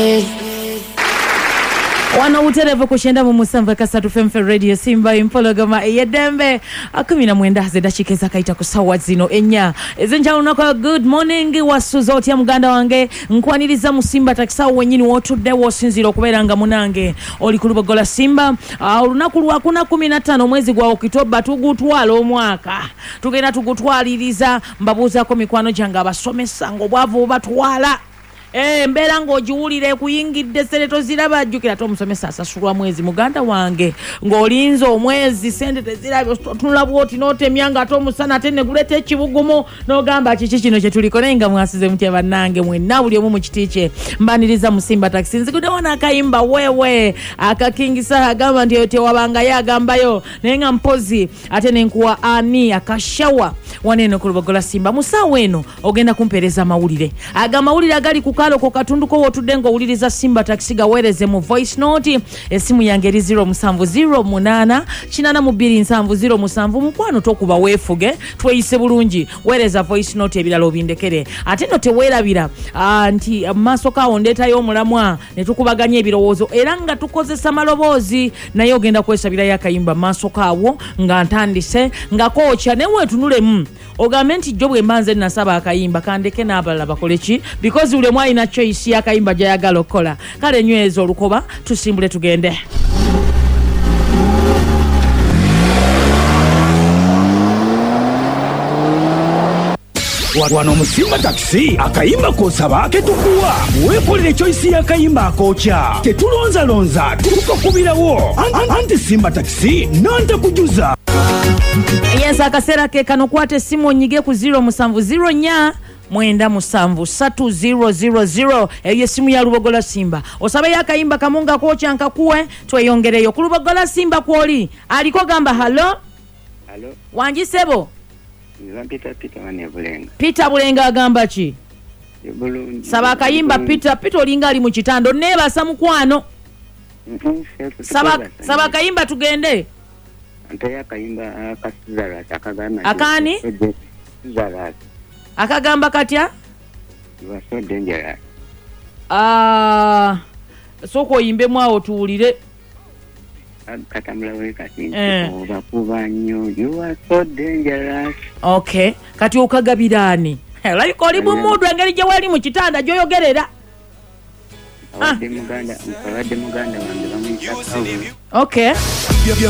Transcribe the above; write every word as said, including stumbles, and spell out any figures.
Wana uterevu kushenda mu musanvu kasatu Femfe Radio Simba impologoma eyedembe akumi na mwenda zedashikeza kaita kusawa zino enya ezenja unako good morning wasuzo tia muganda wange nkwaniriza mu Simba takisawo wenyini wotudde wosinziro kuberanga munange oli kulubogola Simba olunaku lwa kuna kumi na tano mwezi gwa Oktoba tugutwala omwaka tugenda tugutwaliriza mbabuza ko mikwano janga abasomesa ngo bwavu batwala Eh mbera ngojiwulire kuyingidde sereto ziraba jukira to musomesa asasulwa mwezi muganda wange ngolinzo omwezi sente tezirabe tunula bwoti note myanga to musana tene gulete ekibugumo no gamba chichi kino kye tulikolenga mwasize mutya banange mwe nabuli omu mukitiche mbaniriza musimba taxi nzikude wana akayimba wewe akakingisa agamba ndiyo te wabanga yagambayo nenga mpozi atene nkuwa ani akashawa wanene kulubogola Simba musaweno ogenda kumpereza mawulire aga mawulire agali ku kalo ko katundu ko wotudengo uliriza Simba taxi gawereze mu voice note esimu yange zero musanvu zero munana kinana mu bbiri nsanvu zero musanvu mukwano tokuba wefuge tweyise bulungi wereza voice note ebiralo bindekere ate no tewerabira anti maso kawo ndeta yo mulamwa ne tukubaganya ebirowozo era nga tukozesa malobozi nayo ogenda kwesabira yakayimba maso kawo nga ntandise nga kocha ne wetunulemu ogamenti jobwe mbanze nasaba akayimba kandeke n'abalala bakoleki because ule mwa ina choice yakayimba jayagala okola kale nywezo olukoba tusimbule tugende. Wano musimba taxi akayimba kosaba ketukuwa wekolere choice yakayimba akocha tetulonza lonza tukakubirawo anti Simba taxi nante kujuza. Yes akasera ke kanokwate simu nyige ku zero musanvu zero nya mwenda musanvu satu zero zero zero eyo simu ya lubogola Simba osabe yakayimba kamunga kocha nkakuwe tweyongereyo ku lubogola Simba kwoli aliko gamba halo halo wanjisebo Peter Peter wane bulenga Peter bulenga agamba chi bulungi saba akayimba Peter Peter olinga ali mu kitando neba samukwano saba saba akayimba tugende ante yakayimba akasizara akagana akani zara akagamba katya you are so dangerous ah soko yimbe mwawo tuulire katamla we kati oba kuba nnyo you are so dangerous. Okay kati okagabirani like oli bumudu engeri gye wali mu kitanda gyoyogerera awadde muganda awadde muganda wange bamuyita okay